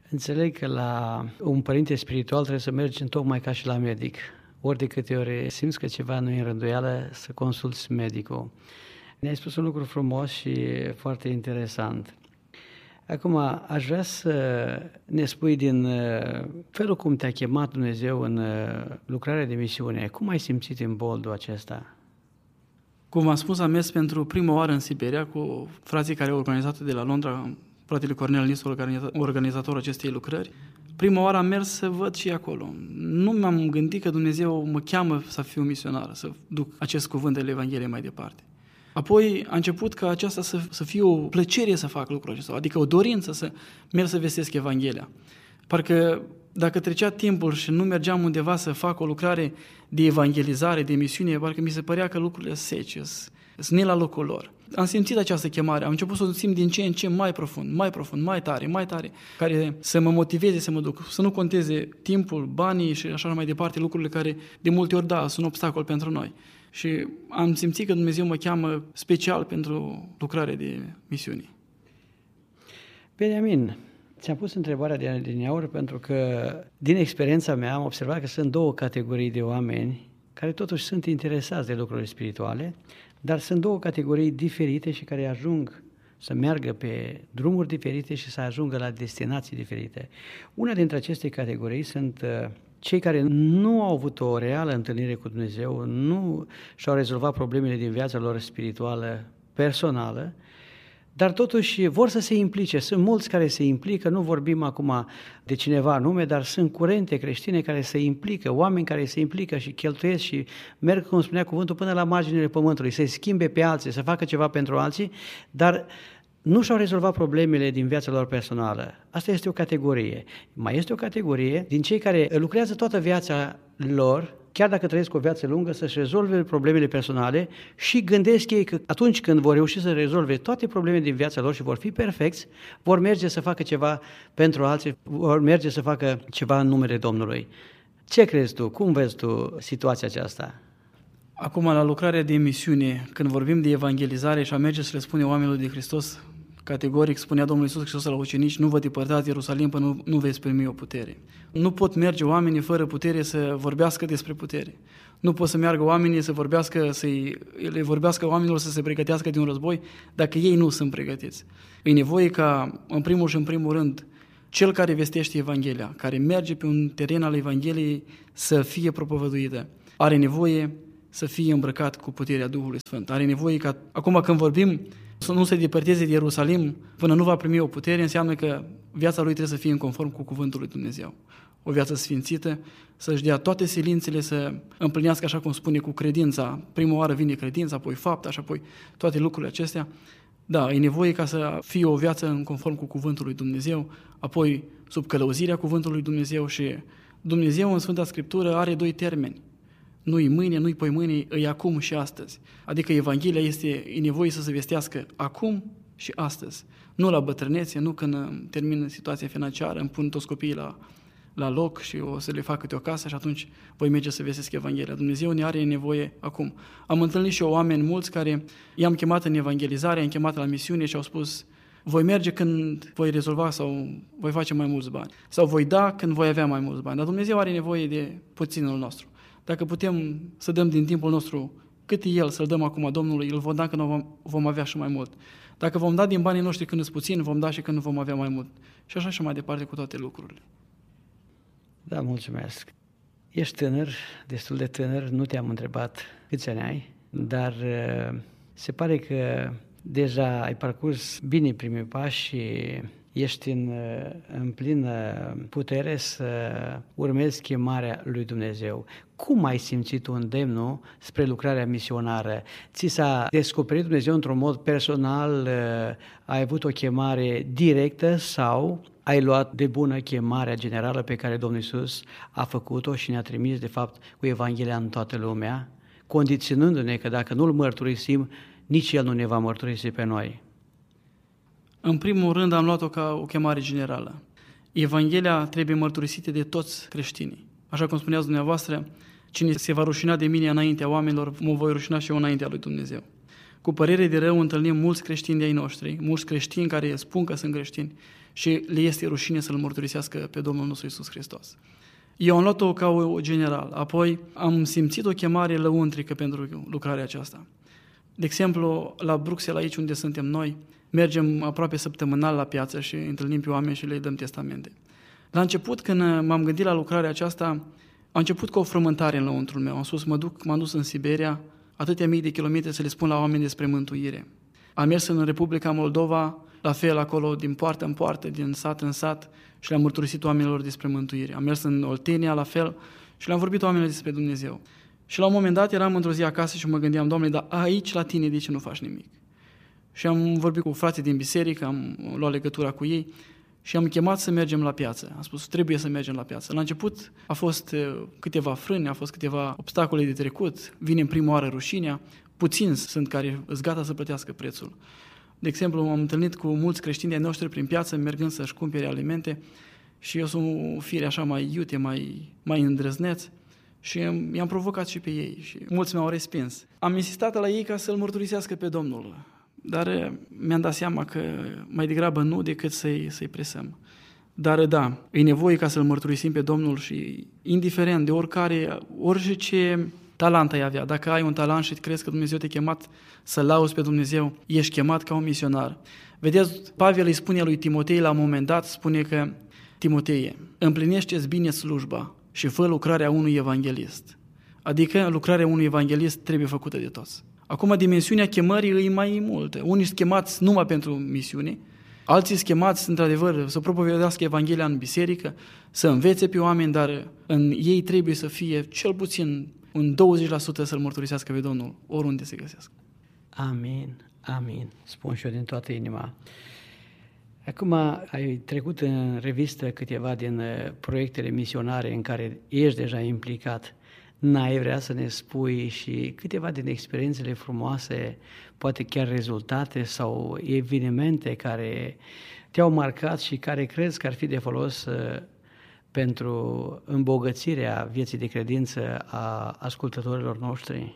Înțeleg că la un părinte spiritual trebuie să mergi tocmai ca și la medic. Ori de câte ori simți că ceva nu e în rânduială, să consulți medicul. Ne-ai spus un lucru frumos și foarte interesant. Acum, aș vrea să ne spui din felul cum te-a chemat Dumnezeu în lucrarea de misiune. Cum ai simțit în boldul acesta? Cum am spus, am mers pentru prima oară în Siberia cu frații care au organizat de la Londra, fratele Cornel Nisu, organizatorul acestei lucrări. Prima oară am mers să văd și acolo. Nu m-am gândit că Dumnezeu mă cheamă să fiu misionar, să duc acest cuvânt de Evanghelie mai departe. Apoi a început ca aceasta să fie o plăcere să fac lucrul acesta, adică o dorință să merg să vestesc Evanghelia. Parcă dacă trecea timpul și nu mergeam undeva să fac o lucrare de evangelizare, de misiune, parcă mi se părea că lucrurile sece, sunt la locul lor. Am simțit această chemare, am început să o simt din ce în ce mai profund, mai tare, care să mă motiveze să mă duc, să nu conteze timpul, banii și așa mai departe, lucrurile care de multe ori, da, sunt obstacol pentru noi. Și am simțit că Dumnezeu mă cheamă special pentru lucrare de misiune. Beniamin, ți-am pus întrebarea de adineauri pentru că din experiența mea am observat că sunt două categorii de oameni care totuși sunt interesați de lucrurile spirituale, dar sunt două categorii diferite și care ajung să meargă pe drumuri diferite și să ajungă la destinații diferite. Una dintre aceste categorii sunt cei care nu au avut o reală întâlnire cu Dumnezeu, nu și-au rezolvat problemele din viața lor spirituală, personală, dar totuși vor să se implice. Sunt mulți care se implică, nu vorbim acum de cineva anume, dar sunt curente creștine care se implică, oameni care se implică și cheltuiesc și merg, cum spunea cuvântul, până la marginile pământului, să-i schimbe pe alții, să facă ceva pentru alții, dar nu și-au rezolvat problemele din viața lor personală. Asta este o categorie. Mai este o categorie din cei care lucrează toată viața lor, chiar dacă trăiesc o viață lungă, să-și rezolve problemele personale și gândesc ei că atunci când vor reuși să rezolve toate problemele din viața lor și vor fi perfecți, vor merge să facă ceva pentru alții, vor merge să facă ceva în numele Domnului. Ce crezi tu? Cum vezi tu situația aceasta? Acum, la lucrarea de misiune, când vorbim de evangelizare și a merge să le spune oamenilor de Hristos, categoric spunea Domnul Iisus Hristos la ucenici, nu vă depărtați Ierusalim până nu veți primi o putere. Nu pot merge oamenii fără putere să vorbească despre putere. Nu pot să meargă oamenii să le vorbească oamenilor să se pregătească de un război dacă ei nu sunt pregătiți. E nevoie ca, în primul și în primul rând, cel care vestește Evanghelia, care merge pe un teren al Evangheliei să fie propovăduită. Are nevoie să fie îmbrăcat cu puterea Duhului Sfânt. Are nevoie ca, acum când vorbim, să nu se depărteze de Ierusalim până nu va primi o putere, înseamnă că viața lui trebuie să fie în conform cu cuvântul lui Dumnezeu. O viață sfințită, să-și dea toate silințele, să împlinească așa cum spune cu credința. Prima oară vine credința, apoi fapta și apoi toate lucrurile acestea. Da, e nevoie ca să fie o viață în conform cu cuvântul lui Dumnezeu, apoi sub călăuzirea cuvântului lui Dumnezeu și Dumnezeu în Sfânta Scriptură are doi termeni. Nu-i mâine, nu-i poimâine, e acum și astăzi. Adică Evanghelia e nevoie să se vestească acum și astăzi. Nu la bătrânețe, nu când termină situația financiară, îmi pun toți copiii la loc și o să le fac câte o casă și atunci voi merge să vestesc Evanghelia. Dumnezeu ne are nevoie acum. Am întâlnit și eu oameni mulți care i-am chemat în evangelizare, i-am chemat la misiune și au spus: voi merge când voi rezolva sau voi face mai mulți bani. Sau voi da când voi avea mai mulți bani. Dar Dumnezeu are nevoie de puținul nostru. Dacă putem să dăm din timpul nostru cât e El, să-l dăm acum Domnului, îl vom da când vom avea și mai mult. Dacă vom da din banii noștri când sunt puțin, vom da și când vom avea mai mult. Și așa și mai departe cu toate lucrurile. Da, mulțumesc. Ești tânăr, destul de tânăr, nu te-am întrebat câți ani ai, dar se pare că deja ai parcurs bine primii pași și ești în plină putere să urmezi chemarea lui Dumnezeu. Cum ai simțit un îndemnul spre lucrarea misionară? Ți s-a descoperit Dumnezeu într-un mod personal? Ai avut o chemare directă sau ai luat de bună chemarea generală pe care Domnul Iisus a făcut-o și ne-a trimis, de fapt, cu Evanghelia în toată lumea, condiționându-ne că dacă nu-L mărturisim, nici El nu ne va mărturisi pe noi? În primul rând am luat-o ca o chemare generală. Evanghelia trebuie mărturisită de toți creștinii. Așa cum spuneați dumneavoastră, cine se va rușina de mine înaintea oamenilor, mă voi rușina și eu înaintea lui Dumnezeu. Cu părere de rău întâlnim mulți creștini de ai noștri, mulți creștini care spun că sunt creștini și le este rușine să-L mărturisească pe Domnul nostru Iisus Hristos. Eu am luat-o ca o general, apoi am simțit o chemare lăuntrică pentru lucrarea aceasta. De exemplu, la Bruxelles, aici unde suntem noi, mergem aproape săptămânal la piață și întâlnim pe oameni și le dăm testamente. La început, când m-am gândit la lucrarea aceasta, a început cu o frământare în lăuntrul meu. Am spus, m-am dus în Siberia, atâtea mii de kilometri să le spun la oameni despre mântuire. Am mers în Republica Moldova, la fel acolo, din poartă în poartă, din sat în sat, și le-am mărturisit oamenilor despre mântuire. Am mers în Oltenia, la fel, și le-am vorbit oamenilor despre Dumnezeu. Și la un moment dat eram într-o zi acasă și mă gândeam, Doamne, dar aici la tine de ce nu faci nimic? Și am vorbit cu frații din biserică, am luat legătura cu ei și am chemat să mergem la piață. Am spus, trebuie să mergem la piață. La început a fost câteva frâni, a fost câteva obstacole de trecut, vine în prima oară rușinea, puțini sunt care sunt gata să plătească prețul. De exemplu, m-am întâlnit cu mulți creștini ai noștri prin piață, mergând să-și cumpere alimente și eu sunt o fire așa mai iute, mai îndrăzneț și i-am provocat și pe ei și mulți mi-au respins. Am insistat la ei ca să-L mărturisească pe Domnul, dar mi-am dat seama că mai degrabă nu decât să-i presăm. Dar da, e nevoie ca să-L mărturisim pe Domnul și indiferent de orice talent ai avea, dacă ai un talent și crezi că Dumnezeu te-a chemat să lauzi pe Dumnezeu, ești chemat ca un misionar. Vedeți, Pavel îi spune lui Timotei la un moment dat, spune că Timoteie, împlinește-ți bine slujba și fă lucrarea unui evanghelist. Adică lucrarea unui evanghelist trebuie făcută de toți. Acum dimensiunea chemării e mai multă. Unii sunt chemați numai pentru misiune, alții sunt chemați într-adevăr să propovăduiască Evanghelia în biserică, să învețe pe oameni, dar în ei trebuie să fie cel puțin un 20% să-L mărturisească pe Domnul, oriunde se găsească. Amin, amin, spun și eu din toată inima. Acum ai trecut în revistă câteva din proiectele misionare în care ești deja implicat. N-ai vrea să ne spui și câteva din experiențele frumoase, poate chiar rezultate sau evenimente care te-au marcat și care crezi că ar fi de folos pentru îmbogățirea vieții de credință a ascultătorilor noștri?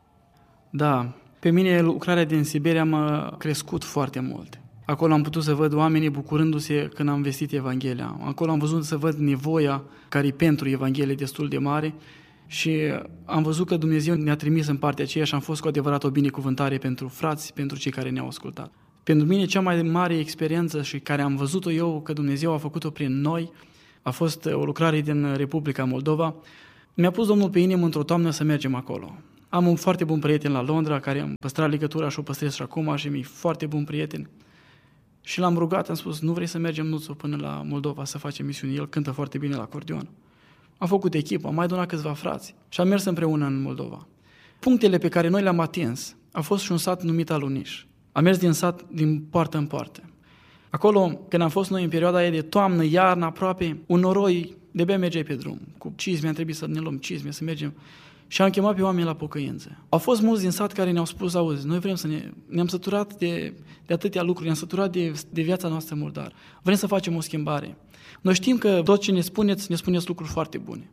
Da, pe mine lucrarea din Siberia m-a crescut foarte mult. Acolo am putut să văd oamenii bucurându-se când am vestit Evanghelia. Acolo am văzut să văd nevoia care e pentru Evanghelie destul de mare și am văzut că Dumnezeu ne-a trimis în partea aceea și am fost cu adevărat o binecuvântare pentru frați, pentru cei care ne-au ascultat. Pentru mine cea mai mare experiență și care am văzut-o eu că Dumnezeu a făcut-o prin noi a fost o lucrare din Republica Moldova. Mi-a pus Domnul pe inimă într-o toamnă să mergem acolo. Am un foarte bun prieten la Londra care am păstrat legătura și o păstrez și acum și mi-e foarte bun prieten. Și l-am rugat, am spus, nu vrei să mergem, Nuțu, până la Moldova să facem misiuni? El cântă foarte bine la acordeon. Am făcut echipă, am mai adunat câțiva frați și am mers împreună în Moldova. Punctele pe care noi le-am atins a fost și un sat numit Aluniș. Am mers din sat din poartă în poartă. Acolo, când am fost noi în perioada aia de toamnă, iarnă, aproape, un noroi, de-abia mergeai pe drum. Cu cizme, am trebuit să ne luăm cizme, să mergem. Și am chemat pe oameni la pocăință. Au fost mulți din sat care ne-au spus, auzi, noi vrem să ne-am săturat de atâtea lucruri, ne-am săturat de viața noastră murdară. Vrem să facem o schimbare. Noi știm că tot ce ne spuneți lucruri foarte bune.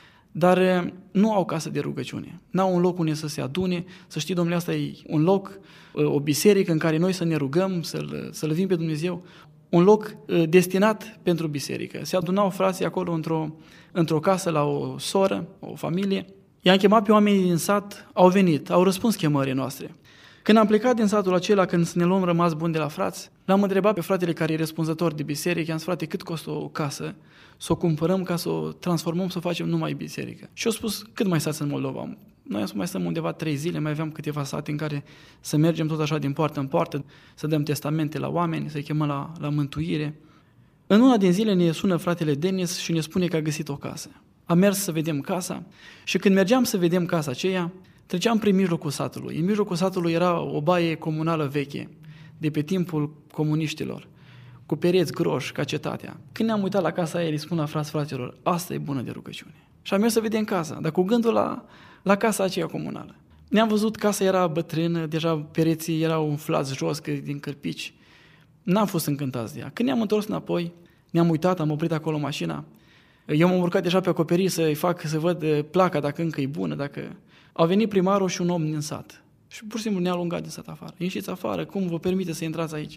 Dar nu au casă de rugăciune. N-au un loc unde să se adune. Să știi, domnule, asta e un loc, o biserică în care noi să ne rugăm, să lăvim pe Dumnezeu. Un loc destinat pentru biserică. Se adunau frații acolo într-o casă la o soră, o familie. I-am chemat pe oamenii din sat, au venit, au răspuns chemării noastre. Când am plecat din satul acela, când ne luăm rămas buni de la frați, l-am întrebat pe fratele care e răspunzător de biserică, i-am zis, frate, cât costă o casă, să o cumpărăm ca să o transformăm, să o facem numai biserică. Și au spus, cât mai stați în Moldova? Noi mai stăm undeva 3 zile, mai aveam câteva sate în care să mergem tot așa din poartă în poartă, să dăm testamente la oameni, să-i chemăm la mântuire. În una din zile ne sună fratele Denis și ne spune că a găsit o casă. Am mers să vedem casa și când mergeam să vedem casa aceea, treceam prin mijlocul satului. În mijlocul satului era o baie comunală veche, de pe timpul comuniștilor, cu pereți groși, ca cetatea. Când ne-am uitat la casa aia, îi spun la fraților, asta e bună de rugăciune. Și am mers să vedem casa, dar cu gândul la casa aceea comunală. Ne-am văzut, casa era bătrână, deja pereții erau umflați jos din cărpici. N-am fost încântați de ea. Când ne-am întors înapoi, ne-am uitat, am oprit acolo mașina. Eu m-am urcat deja pe acoperiș să văd placa, dacă încă e bună, dacă... A venit primarul și un om din sat. Și pur și simplu ne-a alungat din sat afară. Ieșiți afară, cum vă permite să intrați aici?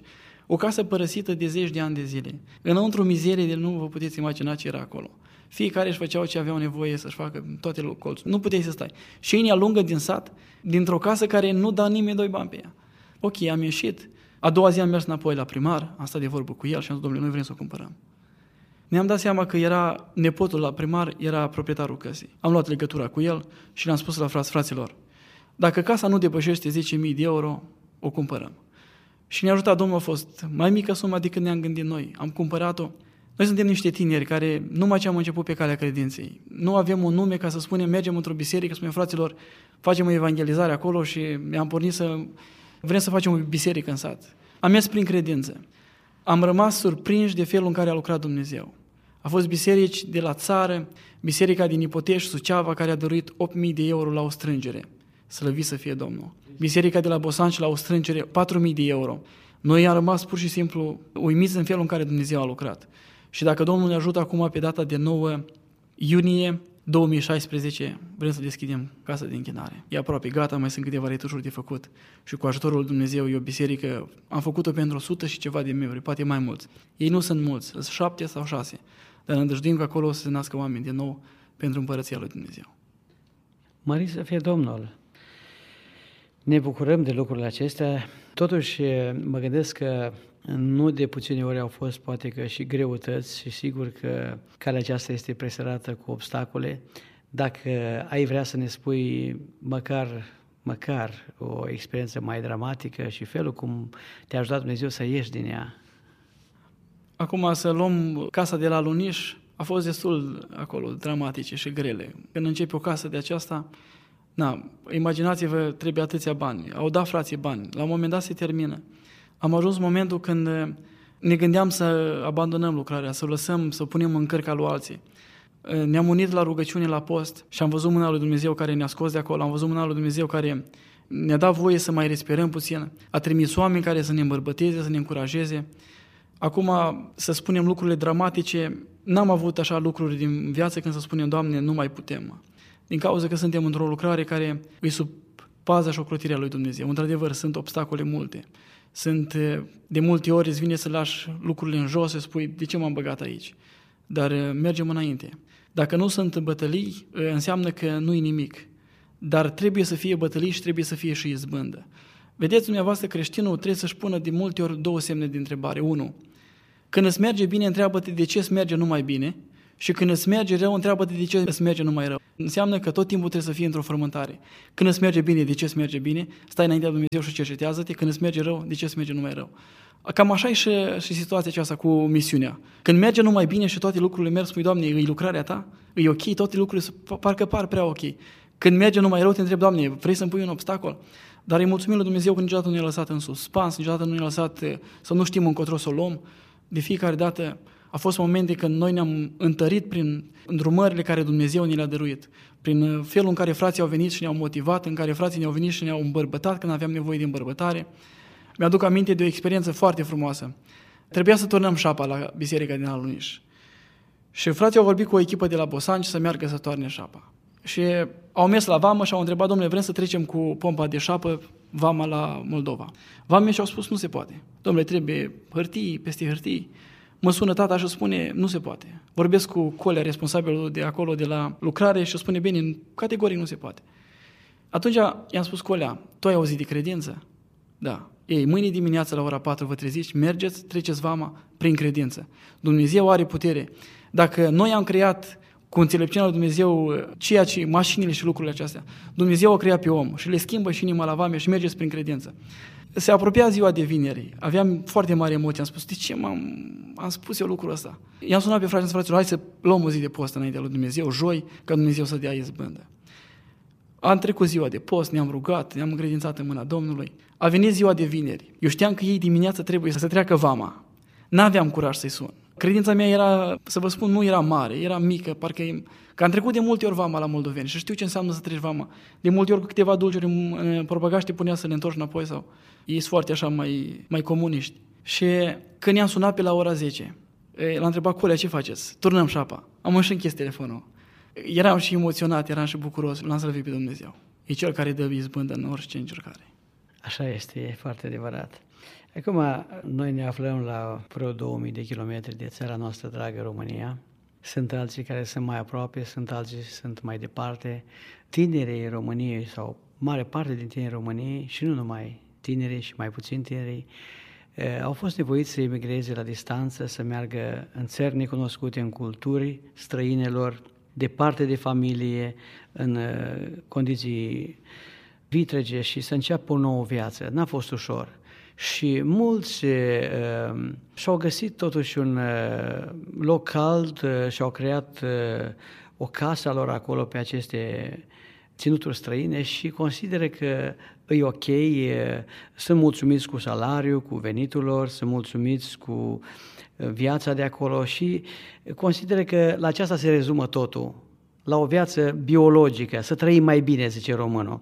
O casă părăsită de zeci de ani de zile. Înăuntru mizerie de nu vă puteți imagina ce era acolo. Fiecare își făceau ce aveau nevoie să-și facă toate colțurile. Nu puteai să stai. Șenia lungă din sat, dintr-o casă care nu da nimeni 2 bani pe ea. Ok, am ieșit. A doua zi am mers înapoi la primar, am stat de vorbă cu el și am zis, domnule, noi vrem să o cumpărăm. Ne-am dat seama că era nepotul la primar, era proprietarul căsii. Am luat legătura cu el și le-am spus la fraților, dacă casa nu depășește 10.000 de euro, o cumpărăm. Și ne-a ajutat Domnul, a fost mai mică sumă decât ne-am gândit noi. Am cumpărat-o. Noi suntem niște tineri care numai ce am început pe calea credinței. Nu avem un nume ca să spunem, mergem într-o biserică, spunem, fraților, facem o evangelizare acolo și am pornit vrem să facem o biserică în sat. Am mers prin credință. Am rămas surprinși de felul în care a lucrat Dumnezeu. A fost biserici de la țară, biserica din Ipoteș, Suceava, care a dăruit 8.000 de euro la o strângere. Slăvit să fie Domnul. Biserica de la Bosanci la o strângere, 4.000 de euro. Noi am rămas pur și simplu uimiți în felul în care Dumnezeu a lucrat. Și dacă Domnul ne ajută acum pe data de 9 iunie 2016, vrem să deschidem casa de închinare. E aproape gata, mai sunt câteva retușuri de făcut. Și cu ajutorul lui Dumnezeu, e o biserică, am făcut-o pentru 100 și ceva de membri, poate mai mulți. Ei nu sunt mulți, sunt 7 sau 6. Dar ne îndrăjduim că acolo o să se nască oameni din nou pentru împărăția lui Dumnezeu. Mărit să fie Domnul! Ne bucurăm de lucrurile acestea. Totuși, mă gândesc că nu de puține ori au fost poate că și greutăți și sigur că calea aceasta este presărată cu obstacole. Dacă ai vrea să ne spui măcar o experiență mai dramatică și felul cum te-a ajutat Dumnezeu să ieși din ea. Acum să luăm casa de la Luniș, a fost destul acolo dramatice și grele. Când începe o casă de aceasta, imaginați-vă, trebuie atâția bani. Au dat frații bani, la un moment dat se termină. Am ajuns momentul când ne gândeam să abandonăm lucrarea, să o lăsăm, să o punem în cărca lui alții. Ne-am unit la rugăciune, la post și am văzut mâna lui Dumnezeu care ne-a scos de acolo, am văzut mâna lui Dumnezeu care ne-a dat voie să mai respirăm puțin, a trimis oameni care să ne îmbărbăteze, să ne încurajeze. Acum, să spunem lucrurile dramatice, n-am avut așa lucruri din viață când să spunem, Doamne, nu mai putem. Din cauza că suntem într-o lucrare care îi sub paza și ocrotirea lui Dumnezeu. Într-adevăr, sunt obstacole multe. De multe ori îți vine să lași lucrurile în jos, să spui, de ce m-am băgat aici? Dar mergem înainte. Dacă nu sunt bătălii, înseamnă că nu-i nimic. Dar trebuie să fie bătălii și trebuie să fie și izbândă. Vedeți, dumneavoastră, creștinul trebuie să-și pună de multe ori 2 semne de întrebare. 1. Când îți merge bine, întreabă-te de ce îți merge numai bine și când îți merge rău, întreabă-te de ce îți merge numai rău. Înseamnă că tot timpul trebuie să fie într-o frământare. Când îți merge bine, de ce îți merge bine? Stai înaintea lui Dumnezeu și cercetează-te. Când îți merge rău, de ce îți merge numai rău? Cam așa e și situația aceasta cu misiunea. Când merge numai bine și toate lucrurile merg, spui, Doamne, e lucrarea ta? E ok? Toate lucrurile parcă par prea ok. Când merge numai rău, te întreb, Doamne, vrei să-mi pui un obstacol? Dar îi mulțumim lui Dumnezeu că niciodată nu ne-a lăsat în suspans, niciodată nu ne-a lăsat să nu știm încotro să o luăm. De fiecare dată a fost momente când noi ne-am întărit prin îndrumările care Dumnezeu ne le-a dăruit, prin felul în care frații au venit și ne-au motivat, în care frații ne-au venit și ne-au îmbărbătat când aveam nevoie de îmbărbătare. Mi-aduc aminte de o experiență foarte frumoasă. Trebuia să turnăm șapa la biserica din Aluniș. Și frații au vorbit cu o echipă de la Bosanci să meargă să toarne șapa. Și au mers la vamă și au întrebat, domnule, vrem să trecem cu pompa de șapă vama la Moldova. Vamii și-au spus, nu se poate. Domnule, trebuie hârtii, peste hârtii. Mă sună tata și spune, nu se poate. Vorbesc cu Colea, responsabilul de acolo, de la lucrare, și spune, bine, categoric nu se poate. Atunci i-am spus, Colea, tu ai auzit de credință? Da. Ei, mâine dimineață la ora 4 vă treziți, mergeți, treceți vama prin credință. Dumnezeu are putere. Dacă noi am creat cu înțelepciunea lui Dumnezeu ceea ce, mașinile și lucrurile acestea, Dumnezeu a creat pe om și le schimbă și inima la vame și mergeți prin credință. Se apropia ziua de vineri, aveam foarte mare emoție, am spus, de ce am spus eu lucrul ăsta? I-am sunat pe fraților, hai să luăm o zi de post înaintea lui Dumnezeu, joi, ca Dumnezeu să dea izbândă. Am trecut ziua de post, ne-am rugat, ne-am încredințat în mâna Domnului. A venit ziua de vineri. Eu știam că ei dimineața trebuie să treacă vama. N-aveam curaj să-i sun. Credința mea era, să vă spun, nu era mare, era mică, că am trecut de multe ori vama la moldoveni și știu ce înseamnă să treci vama. De multe ori cu câteva dulciuri în propagaș te punea să le întorci înapoi sau ei sunt foarte așa mai comuniști. Și când i-am sunat pe la ora 10, l-am întrebat, Colea, ce faceți? Turnăm șapa. Am închis telefonul. Eram și emoționat, eram și bucuros, l-am slăvit pe Dumnezeu. E Cel care dă izbândă în orice încercare. Așa este, e foarte adevărat. Acum, noi ne aflăm la vreo 2000 de kilometri de țara noastră dragă, România. Sunt alții care sunt mai aproape, sunt alții care sunt mai departe. Tinerii României sau mare parte din tinerii României, și nu numai tinerii și mai puțin tinerii, au fost nevoiți să emigreze la distanță, să meargă în țări necunoscute, în culturi străinelor, departe de familie, în condiții vitrege și să înceapă o nouă viață. N-a fost ușor. Și mulți și-au găsit totuși un loc cald, și-au creat o casă a lor acolo pe aceste ținuturi străine și consideră că e ok, sunt mulțumiți cu salariul, cu venitul lor, sunt mulțumiți cu viața de acolo și consideră că la aceasta se rezumă totul, la o viață biologică, să trăim mai bine, zice românul.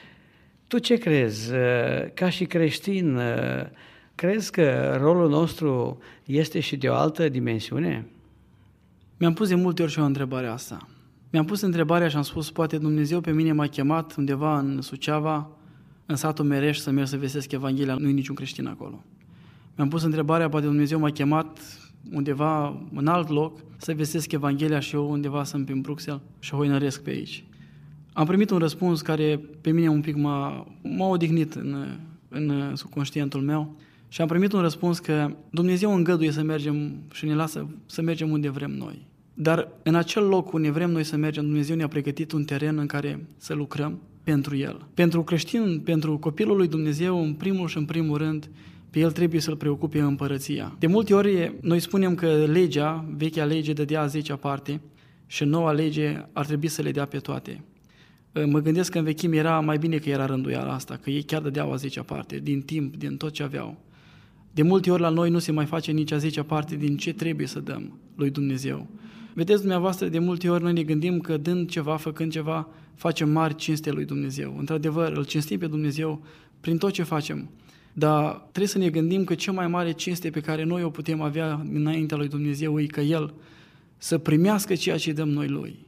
Tu ce crezi? Ca și creștin, crezi că rolul nostru este și de o altă dimensiune? Mi-am pus de multe ori și o întrebare asta. Mi-am pus întrebarea și am spus, poate Dumnezeu pe mine m-a chemat undeva în Suceava, în satul Mereș, să merg să vestesc Evanghelia, nu-i niciun creștin acolo. Mi-am pus întrebarea, poate Dumnezeu m-a chemat undeva în alt loc, să vestesc Evanghelia și eu undeva sunt prin Bruxelles și hoinăresc pe aici. Am primit un răspuns care pe mine un pic m-a odihnit în subconștientul meu și am primit un răspuns că Dumnezeu îngăduie să mergem și ne lasă să mergem unde vrem noi. Dar în acel loc unde vrem noi să mergem, Dumnezeu ne-a pregătit un teren în care să lucrăm pentru El. Pentru creștin, pentru copilul lui Dumnezeu, în primul și în primul rând, pe el trebuie să-l preocupe împărăția. De multe ori noi spunem că legea, vechea lege, dădea 10 parte și noua lege ar trebui să le dea pe toate. Mă gândesc că în vechime era mai bine că era rânduiala asta, că ei chiar dădeau a 10-a parte, din timp, din tot ce aveau. De multe ori la noi nu se mai face nici a 10-a parte din ce trebuie să dăm lui Dumnezeu. Vedeți dumneavoastră, de multe ori noi ne gândim că dând ceva, făcând ceva, facem mari cinste lui Dumnezeu. Într-adevăr, îl cinstim pe Dumnezeu prin tot ce facem. Dar trebuie să ne gândim că cea mai mare cinste pe care noi o putem avea înaintea lui Dumnezeu e că El să primească ceea ce dăm noi Lui.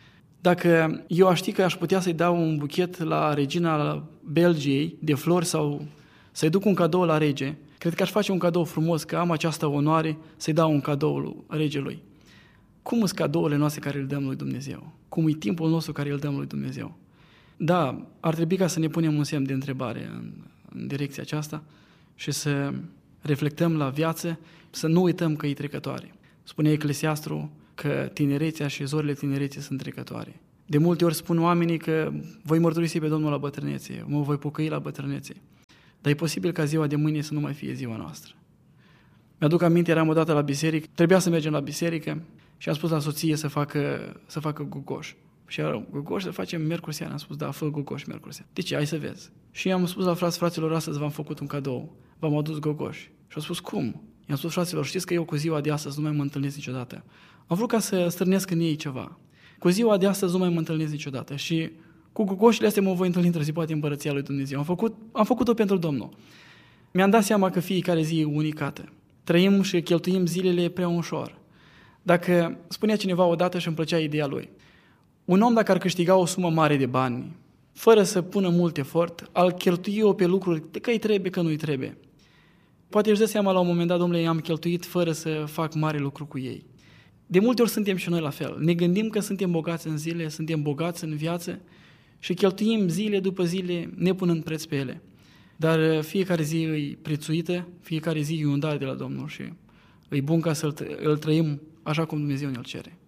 Dacă eu aș ști că aș putea să-i dau un buchet la regina Belgiei de flori sau să-i duc un cadou la rege, cred că aș face un cadou frumos, că am această onoare să-i dau un cadou regelui. Cum sunt cadourile noastre care îl dăm lui Dumnezeu? Cum e timpul nostru care îl dăm lui Dumnezeu? Da, ar trebui ca să ne punem un semn de întrebare în direcția aceasta și să reflectăm la viață, să nu uităm că e trecătoare. Spune Eclesiastru că tinerețea și zorile tinereții sunt trecătoare. De multe ori spun oamenii că voi mărturisi pe Domnul la bătrânețe, mă voi pocăi la bătrânețe. Dar e posibil ca ziua de mâine să nu mai fie ziua noastră. Mi-aduc aminte, eram odată la biserică, trebuia să mergem la biserică și am spus la soție să facă gugoș. Și gugoș să facem miercuri seara. Am spus, da, fă gugoș miercuri seara. De ce? Hai să vezi. Și am spus la fraților, astăzi v-am făcut un cadou, v-am adus gugoș. Și au spus, cum? I-am spus, fraților, știți că eu cu ziua de astăzi nu mai mă întâlnesc niciodată. Am vrut ca să stârnesc în ei ceva. Cu ziua de astăzi nu mai mă întâlnesc niciodată și cu gugoșile astea mă voi întâlni într-o zi, poate împărăția lui Dumnezeu. Am făcut-o pentru Domnul. Mi-am dat seama că fiecare zi e unicată. Trăim și cheltuim zilele prea ușor. Dacă spunea cineva odată și îmi plăcea ideea lui, un om dacă ar câștiga o sumă mare de bani, fără să pună mult efort, al cheltui-o pe lucruri că îi trebuie, că nu îi trebuie. Poate își dă seama la un moment dat, domnule, am cheltuit fără să fac mare lucru cu ei. De multe ori suntem și noi la fel. Ne gândim că suntem bogați în zile, suntem bogați în viață și cheltuim zile după zile nepunând preț pe ele. Dar fiecare zi e prețuită, fiecare zi e un dar de la Domnul și e bun ca să îl trăim așa cum Dumnezeu ne-l cere.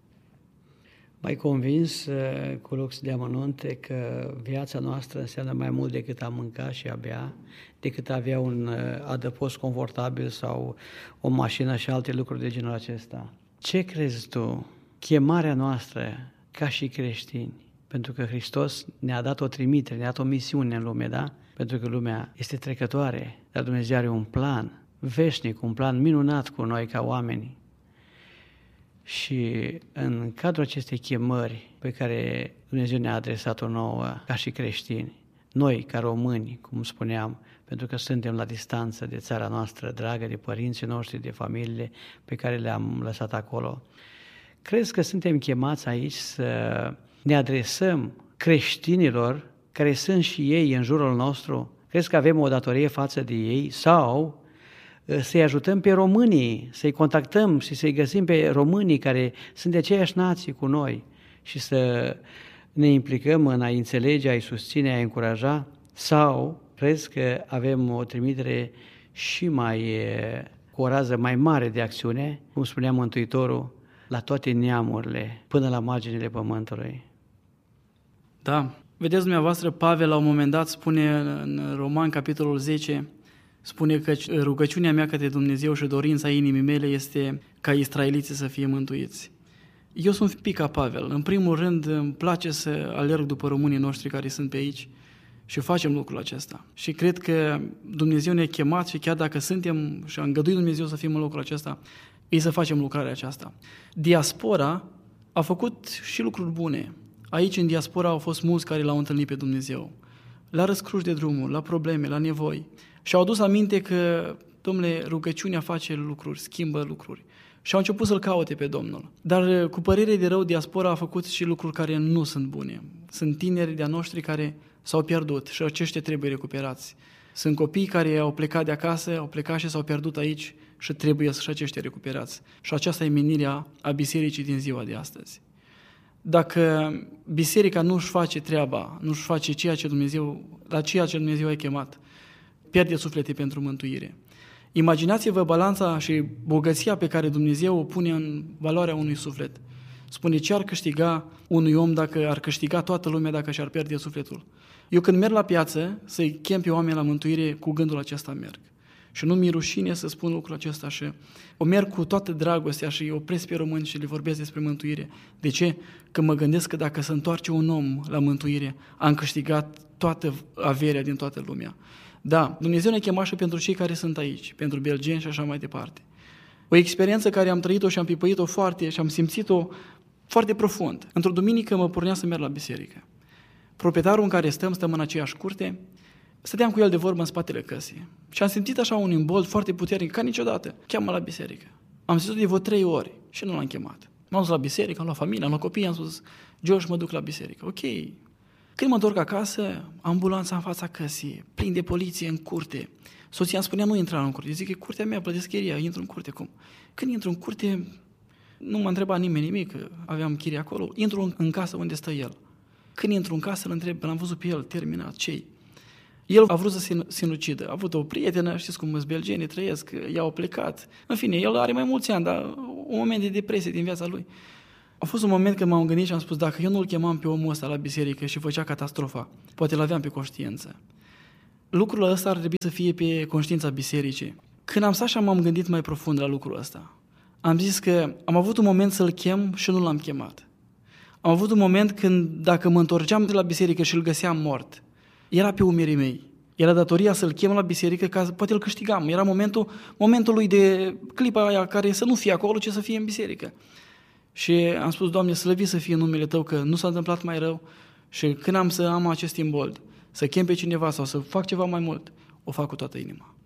M-ai convins cu lux de amănunte că viața noastră înseamnă mai mult decât a mânca și a bea, decât a avea un adăpost confortabil sau o mașină și alte lucruri de genul acesta. Ce crezi tu? Chemarea noastră ca și creștini, pentru că Hristos ne-a dat o trimitere, ne-a dat o misiune în lume, da? Pentru că lumea este trecătoare, dar Dumnezeu are un plan veșnic, un plan minunat cu noi ca oameni. Și în cadrul acestei chemări pe care Dumnezeu ne-a adresat-o nouă ca și creștini, noi ca români, cum spuneam, pentru că suntem la distanță de țara noastră dragă, de părinții noștri, de familiile pe care le-am lăsat acolo, crezi că suntem chemați aici să ne adresăm creștinilor care sunt și ei în jurul nostru? Crezi că avem o datorie față de ei sau să-i ajutăm pe românii, să-i contactăm și să-i găsim pe românii care sunt de aceeași nație cu noi și să ne implicăm în a înțelege, a-i susține, a-i încuraja? Sau crezi că avem o trimitere și cu o rază mai mare de acțiune, cum spunea Mântuitorul, la toate neamurile, până la marginile pământului? Da. Vedeți dumneavoastră, Pavel la un moment dat spune în Roman, capitolul 10, spune că rugăciunea mea către Dumnezeu și dorința inimii mele este ca israeliții să fie mântuiți. Eu sunt un pic ca Pavel. În primul rând îmi place să alerg după românii noștri care sunt pe aici și facem lucrul acesta. Și cred că Dumnezeu ne-a chemat și chiar dacă suntem și a îngăduit Dumnezeu să fim în locul acesta, e să facem lucrarea aceasta. Diaspora a făcut și lucruri bune. Aici în diaspora au fost mulți care l-au întâlnit pe Dumnezeu. La răscruci de drumul, la probleme, la nevoi. Și au adus aminte că, domnule, rugăciunea face lucruri, schimbă lucruri. Și au început să-L caute pe Domnul. Dar cu părere de rău, diaspora a făcut și lucruri care nu sunt bune. Sunt tineri de-a noștri care s-au pierdut și aceștia trebuie recuperați. Sunt copii care au plecat de acasă, au plecat și s-au pierdut aici și trebuie să și aceștia recuperați. Și aceasta e menirea a bisericii din ziua de astăzi. Dacă biserica nu își face treaba, nu își face ceea ce Dumnezeu a chemat, pierde suflete pentru mântuire. Imaginați-vă balanța și bogăția pe care Dumnezeu o pune în valoarea unui suflet. Spune ce ar câștiga unui om dacă ar câștiga toată lumea dacă și-ar pierde sufletul. Eu când merg la piață să-i chem pe oameni la mântuire, cu gândul acesta merg. Și nu mi-e rușine să spun lucrul acesta și o merg cu toată dragostea și îi opresc pe români și le vorbesc despre mântuire. De ce? Că mă gândesc că dacă se întoarce un om la mântuire, am câștigat toată averea din toată lumea. Da, Dumnezeu ne chema și pentru cei care sunt aici, pentru belgeni și așa mai departe. O experiență care am trăit-o și am pipăit-o foarte și am simțit-o foarte profund. Într-o duminică mă pornea să merg la biserică. Proprietarul în care stăm în aceeași curte, stăteam cu el de vorbă în spatele căsii și am simțit așa un imbold foarte puternic, ca niciodată. Cheamă la biserică. Am zis-o de vreo 3 ori și nu l-am chemat. M-am dus la biserică, am luat familia, am luat copii, am spus, George, mă duc la biserică. Ok. Când mă întorc acasă, ambulanța în fața căsii, plin de poliție în curte. Soția îmi spunea, nu intra în curte. Zic că e curtea mea, plătesc chiria, intru în curte. Cum? Când intru în curte, nu m-a întrebat nimeni nimic, aveam chirie acolo, intru în casă unde stă el. Când intru în casă, îl întreb, l-am văzut pe el, terminat, ce-i? El a vrut să se sinucidă. A avut o prietenă, știți cum sunt belgenii, trăiesc, i-au plecat. În fine, el are mai mulți ani, dar un moment de depresie din viața lui. A fost un moment când m-am gândit și am spus, dacă eu nu-l chemam pe omul ăsta la biserică și făcea catastrofa, poate l-aveam pe conștiință. Lucrul ăsta ar trebui să fie pe conștiința bisericii. Când am stat și m-am gândit mai profund la lucrul ăsta, am zis că am avut un moment să-l chem și nu l-am chemat. Am avut un moment când, dacă mă întorceam de la biserică și îl găseam mort, era pe umerii mei. Era datoria să-l chem la biserică ca poate îl câștigam. Era momentul lui de clipa aia care să nu fie acolo, ci să fie în biserică. Și am spus, Doamne, slăvit să fie numele Tău, că nu s-a întâmplat mai rău și când am să am acest imbold, să chem pe cineva sau să fac ceva mai mult, o fac cu toată inima.